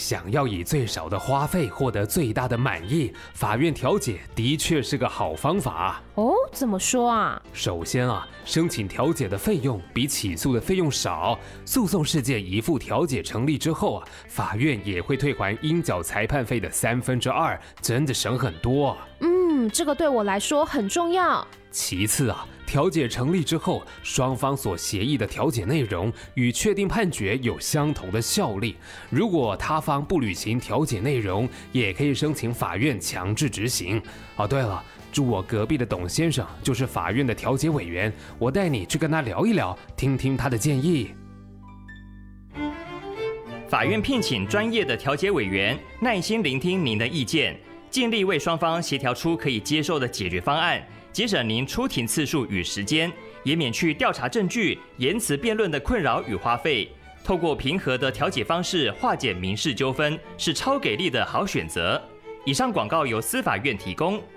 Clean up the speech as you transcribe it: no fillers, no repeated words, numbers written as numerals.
想要以最少的花费获得最大的满意，法院调解的确是个好方法。 哦，怎么说啊？ 首先啊，申请调解的费用比起诉的费用少，诉讼事件一复调解成立之后啊，法院也会退还应缴裁判费的2/3，真的省很多。 这个对我来说很重要。 其次啊，调解成立之后，双方所协议的调解内容与确定判决有相同的效力。如果他方不履行调解内容，也可以申请法院强制执行。哦，对了，住我隔壁的董先生就是法院的调解委员，我带你去跟他聊一聊，听听他的建议。 法院聘请专业的调解委员，耐心聆听您的意见，尽力为双方协调出可以接受的解决方案，节省您出庭次数与时间，也免去调查证据、言辞辩论的困扰与花费。透过平和的调解方式化解民事纠纷，是超给力的好选择。以上广告由司法院提供。